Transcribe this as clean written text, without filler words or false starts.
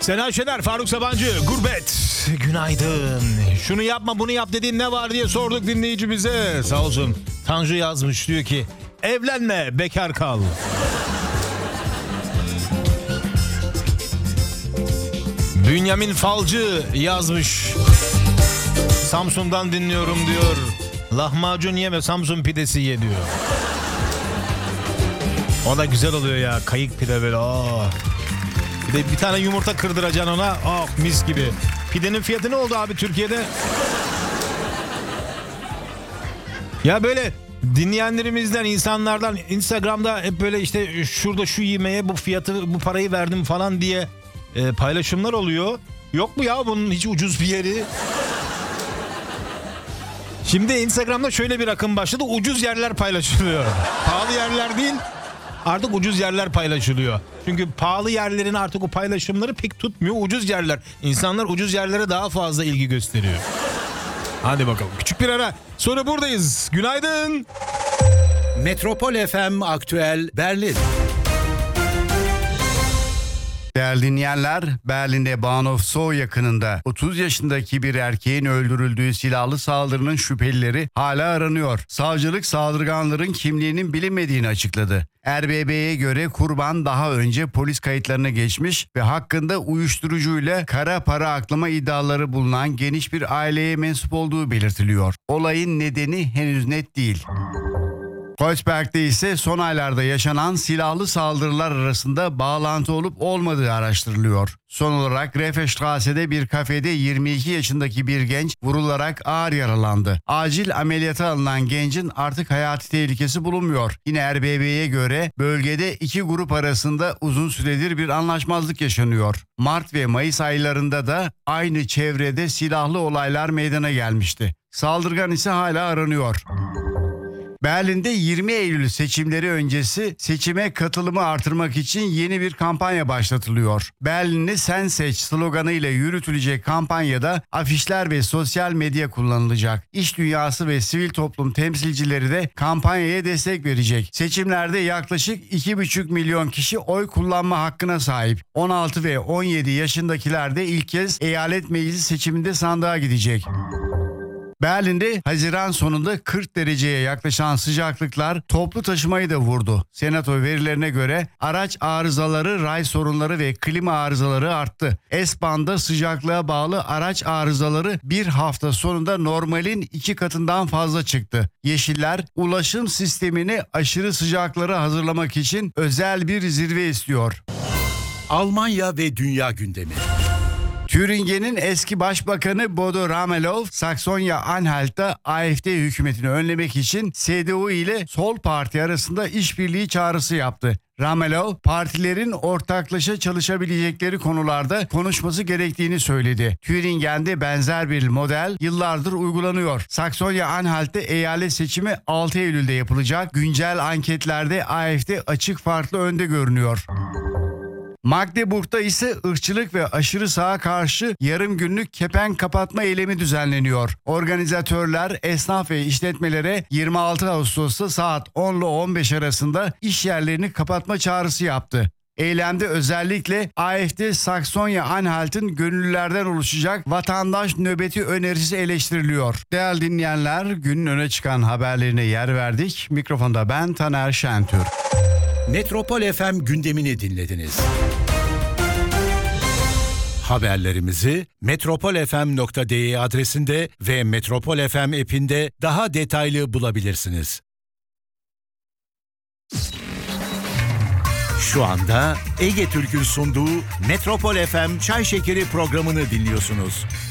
Sena Şener, Faruk Sabancı, Gurbet. Günaydın. Şunu yapma bunu yap dediğin ne var diye sorduk dinleyicimize. Sağ olsun. Tanju yazmış, diyor ki evlenme, bekar kal. Bünyamin Falcı yazmış. Samsun'dan dinliyorum diyor. Lahmacun yeme, Samsun pidesi ye diyor. O da güzel oluyor ya, kayık pide böyle. Bir de bir tane yumurta kırdıracaksın ona. Mis gibi. Pidenin fiyatı ne oldu abi Türkiye'de? Ya böyle dinleyenlerimizden, insanlardan Instagram'da hep böyle işte şurada şu yemeğe bu fiyatı, bu parayı verdim falan diye paylaşımlar oluyor. Yok mu ya bunun hiç ucuz bir yeri? Şimdi Instagram'da şöyle bir akım başladı. Ucuz yerler paylaşılıyor. Pahalı yerler değil, artık ucuz yerler paylaşılıyor. Çünkü pahalı yerlerin artık o paylaşımları pek tutmuyor. Ucuz yerler. İnsanlar ucuz yerlere daha fazla ilgi gösteriyor. Hadi bakalım. Küçük bir ara. Sonra buradayız. Günaydın. Metropol FM Aktüel Berlin. Değerli dinleyenler, Berlin'de Bahnhof-Zoo yakınında 30 yaşındaki bir erkeğin öldürüldüğü silahlı saldırının şüphelileri hala aranıyor. Savcılık saldırganların kimliğinin bilinmediğini açıkladı. RBB'ye göre kurban daha önce polis kayıtlarına geçmiş ve hakkında uyuşturucuyla kara para aklama iddiaları bulunan geniş bir aileye mensup olduğu belirtiliyor. Olayın nedeni henüz net değil. Kreuzberg'de ise son aylarda yaşanan silahlı saldırılar arasında bağlantı olup olmadığı araştırılıyor. Son olarak Refestrasse'de bir kafede 22 yaşındaki bir genç vurularak ağır yaralandı. Acil ameliyata alınan gencin artık hayati tehlikesi bulunmuyor. Yine RBB'ye göre bölgede iki grup arasında uzun süredir bir anlaşmazlık yaşanıyor. Mart ve Mayıs aylarında da aynı çevrede silahlı olaylar meydana gelmişti. Saldırgan ise hala aranıyor. Berlin'de 20 Eylül seçimleri öncesi seçime katılımı artırmak için yeni bir kampanya başlatılıyor. Berlin'i sen seç sloganıyla yürütülecek kampanyada afişler ve sosyal medya kullanılacak. İş dünyası ve sivil toplum temsilcileri de kampanyaya destek verecek. Seçimlerde yaklaşık 2,5 milyon kişi oy kullanma hakkına sahip. 16 ve 17 yaşındakiler de ilk kez eyalet meclisi seçiminde sandığa gidecek. Berlin'de Haziran sonunda 40 dereceye yaklaşan sıcaklıklar toplu taşımayı da vurdu. Senato verilerine göre araç arızaları, ray sorunları ve klima arızaları arttı. S-Bahn'da sıcaklığa bağlı araç arızaları bir hafta sonunda normalin 2 katından fazla çıktı. Yeşiller ulaşım sistemini aşırı sıcaklara hazırlamak için özel bir zirve istiyor. Almanya ve dünya gündemi. Thüringen'in eski başbakanı Bodo Ramelow, Saksonya-Anhalt'ta AfD hükümetini önlemek için CDU ile Sol Parti arasında işbirliği çağrısı yaptı. Ramelow, partilerin ortaklaşa çalışabilecekleri konularda konuşması gerektiğini söyledi. Thüringen'de benzer bir model yıllardır uygulanıyor. Saksonya-Anhalt'te eyalet seçimi 6 Eylül'de yapılacak. Güncel anketlerde AfD açık farklı önde görünüyor. Magdeburg'da ise ırkçılık ve aşırı sağa karşı yarım günlük kepenk kapatma eylemi düzenleniyor. Organizatörler esnaf ve işletmelere 26 Ağustos'ta saat 10 ile 15 arasında iş yerlerini kapatma çağrısı yaptı. Eylemde özellikle AfD Saksonya-Anhalt'ın gönüllülerden oluşacak vatandaş nöbeti önerisi eleştiriliyor. Değerli dinleyenler, günün öne çıkan haberlerine yer verdik. Mikrofonda ben Taner Şentürk. Metropol FM gündemini dinlediniz. Haberlerimizi metropolfm.de adresinde ve Metropol FM app'inde daha detaylı bulabilirsiniz. Şu anda Ege Türk'ün sunduğu Metropol FM Çay Şekeri programını dinliyorsunuz.